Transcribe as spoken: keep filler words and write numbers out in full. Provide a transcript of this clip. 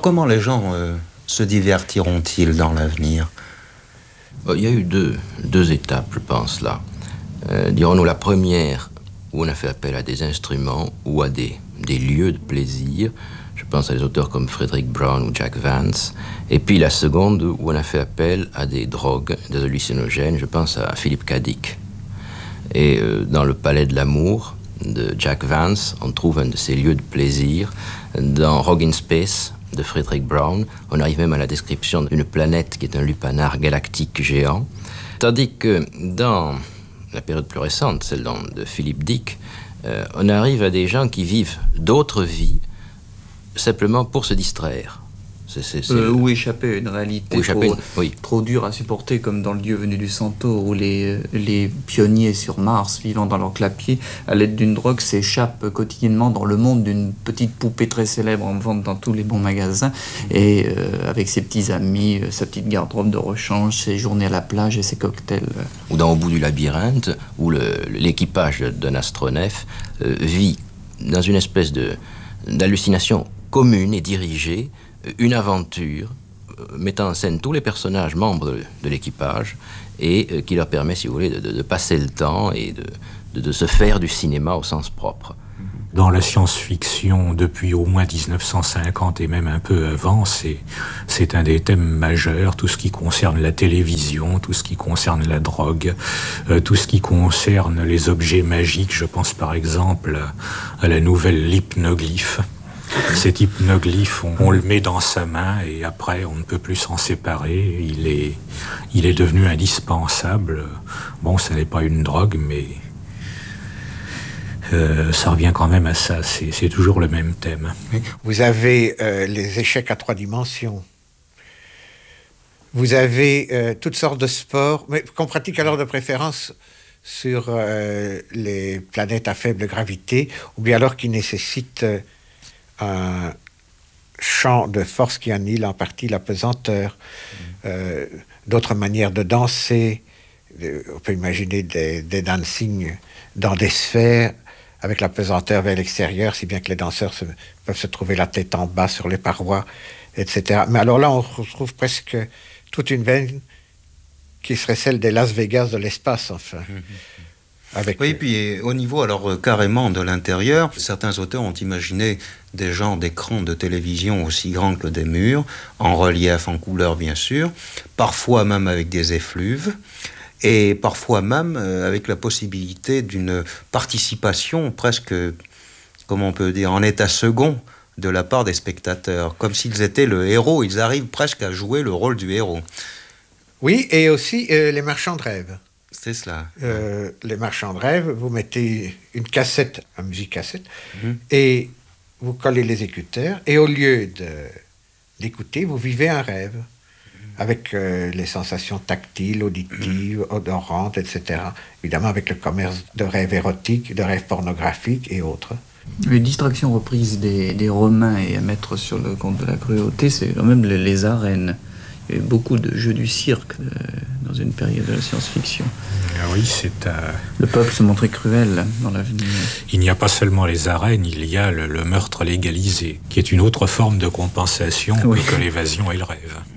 comment les gens euh, se divertiront-ils dans l'avenir ? Il y a eu deux, deux étapes, je pense, là. Euh, dirons-nous la première, où on a fait appel à des instruments ou à des, des lieux de plaisir. Je pense à des auteurs comme Frederick Brown ou Jack Vance. Et puis la seconde, où on a fait appel à des drogues, des hallucinogènes. Je pense à Philip K. Dick. Et euh, dans le Palais de l'amour de Jack Vance, on trouve un de ces lieux de plaisir. Dans Rogue in Space de Frederick Brown, on arrive même à la description d'une planète qui est un lupanar galactique géant. Tandis que dans la période plus récente, celle de Philip Dick, euh, on arrive à des gens qui vivent d'autres vies simplement pour se distraire. C'est, c'est, c'est euh, ou échapper à une réalité échapper, trop, oui. trop dure à supporter, comme dans Le Dieu venu du Centaure, où les, les pionniers sur Mars, vivant dans leur clapier, à l'aide d'une drogue, s'échappent quotidiennement dans le monde d'une petite poupée très célèbre en vente dans tous les bons magasins, et euh, avec ses petits amis, sa petite garde-robe de rechange, ses journées à la plage et ses cocktails. Ou dans Au bout du labyrinthe, où le, l'équipage d'un astronef euh, vit dans une espèce de, d'hallucination commune et dirigée, une aventure euh, mettant en scène tous les personnages membres de, de l'équipage et euh, qui leur permet, si vous voulez, de, de, de passer le temps et de, de, de se faire du cinéma au sens propre. Dans la science-fiction, depuis au moins dix-neuf cent cinquante et même un peu avant, c'est, c'est un des thèmes majeurs, tout ce qui concerne la télévision, tout ce qui concerne la drogue, euh, tout ce qui concerne les objets magiques. Je pense par exemple à la nouvelle L'Hypnoglyphe. Cet hypnoglyphe, on, on le met dans sa main et après, on ne peut plus s'en séparer. Il est, il est devenu indispensable. Bon, ça n'est pas une drogue, mais euh, ça revient quand même à ça. C'est, c'est toujours le même thème. Vous avez euh, les échecs à trois dimensions. Vous avez euh, toutes sortes de sports, mais qu'on pratique alors de préférence sur euh, les planètes à faible gravité, ou bien alors qui nécessitent... Euh, un champ de force qui annule en partie la pesanteur. Mmh. Euh, d'autres manières de danser. On peut imaginer des, des dancing dans des sphères avec la pesanteur vers l'extérieur, si bien que les danseurs se, peuvent se trouver la tête en bas sur les parois, et cetera. Mais alors là, on retrouve presque toute une veine qui serait celle des Las Vegas de l'espace, enfin. Mmh. Avec oui, puis au niveau alors euh, carrément de l'intérieur, certains auteurs ont imaginé des genres d'écrans de télévision aussi grands que des murs, en relief, en couleur bien sûr, parfois même avec des effluves, et parfois même euh, avec la possibilité d'une participation presque, comment on peut dire, en état second de la part des spectateurs, comme s'ils étaient le héros, ils arrivent presque à jouer le rôle du héros. Oui, et aussi euh, les marchands de rêve. C'est cela. Euh, les marchands de rêve, vous mettez une cassette, un musique cassette, mmh. et vous collez les écouteurs, et au lieu de, d'écouter, vous vivez un rêve, mmh. avec euh, les sensations tactiles, auditives, mmh. odorantes, et cetera. Évidemment, avec le commerce de rêves érotiques, de rêves pornographiques et autres. Les distractions reprises des, des Romains et à mettre sur le compte de la cruauté, c'est quand même les, les arènes. Il y a eu beaucoup de jeux du cirque euh, dans une période de la science-fiction. Ah oui, c'est... Euh... Le peuple se montrait cruel dans l'avenir. Il n'y a pas seulement les arènes, il y a le, le meurtre légalisé, qui est une autre forme de compensation oui. que l'évasion et le rêve.